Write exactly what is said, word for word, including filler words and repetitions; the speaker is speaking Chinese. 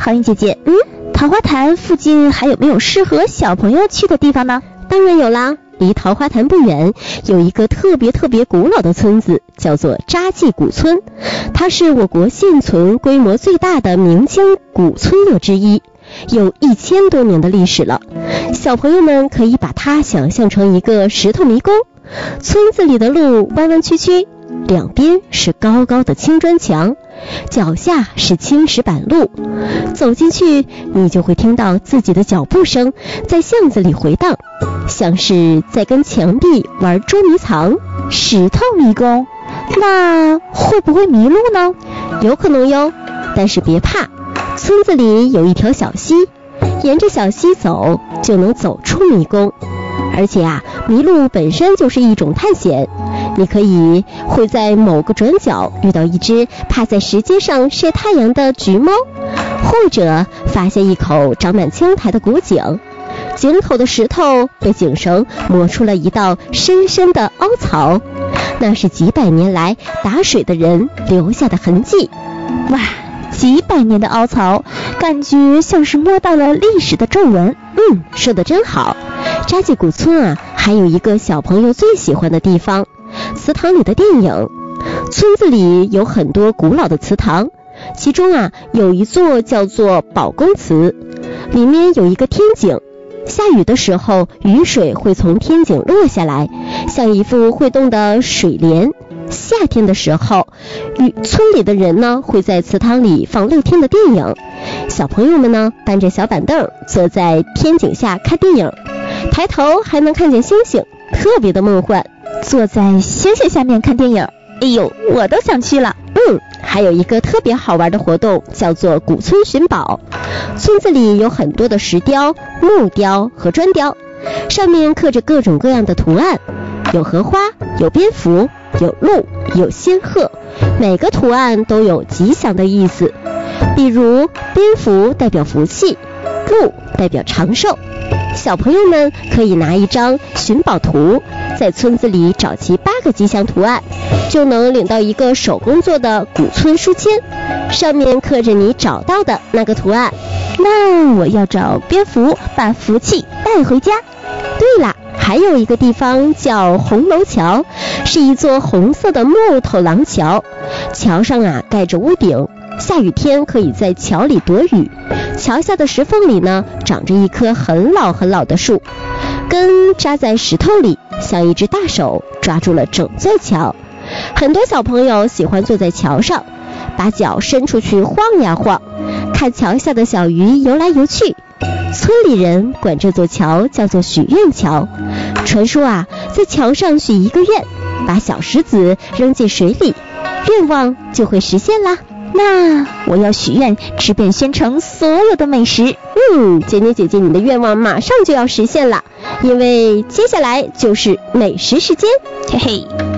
桃林姐姐，嗯，桃花潭附近还有没有适合小朋友去的地方呢？ 当然有啦，离桃花潭不远有一个特别特别古老的村子，叫做扎记古村。它是我国现存规模最大的明清古村落之一，有一千多年的历史了。小朋友们可以把它想象成一个石头迷宫，村子里的路弯弯曲曲，两边是高高的青砖墙，脚下是青石板路，走进去你就会听到自己的脚步声在巷子里回荡，像是在跟墙壁玩捉迷藏。 石头迷宫，那会不会迷路呢？ 有可能哟，但是别怕，村子里有一条小溪，沿着小溪走就能走出迷宫。而且啊，迷路本身就是一种探险，你可以会在某个转角遇到一只趴在石阶上晒太阳的橘猫，或者发现一口长满青苔的古井，井口的石头被井绳磨出了一道深深的凹槽，那是几百年来打水的人留下的痕迹。 哇，几百年的凹槽，感觉像是摸到了历史的皱纹。 嗯，说得真好。扎记古村啊，还有一个小朋友最喜欢的地方，祠堂里的电影。村子里有很多古老的祠堂，其中啊有一座叫做宝公祠，里面有一个天井，下雨的时候雨水会从天井落下来，像一幅会动的水帘。夏天的时候，与村里的人呢会在祠堂里放露天的电影，小朋友们呢搬着小板凳坐在天井下看电影，抬头还能看见星星，特别的梦幻。 坐在星星下面看电影，哎呦，我都想去了。 嗯，还有一个特别好玩的活动，叫做古村寻宝。村子里有很多的石雕、木雕和砖雕，上面刻着各种各样的图案，有荷花，有蝙蝠，有鹿，有仙鹤，每个图案都有吉祥的意思。比如蝙蝠代表福气，鹿代表长寿。小朋友们可以拿一张寻宝图，在村子里找齐八个吉祥图案，就能领到一个手工做的古村书签，上面刻着你找到的那个图案。 那我要找蝙蝠，把福气带回家。 对了，还有一个地方叫红楼桥，是一座红色的木头廊桥，桥上啊盖着屋顶，下雨天可以在桥里躲雨。桥下的石缝里呢，长着一棵很老很老的树，根扎在石头里，像一只大手抓住了整座桥。很多小朋友喜欢坐在桥上，把脚伸出去晃呀晃，看桥下的小鱼游来游去。村里人管这座桥叫做许愿桥。传说啊，在桥上许一个愿，把小石子扔进水里，愿望就会实现啦。 那我要许愿吃遍县城所有的美食。 嗯，简简姐姐，你的愿望马上就要实现了，因为接下来就是美食时间。 嘿嘿。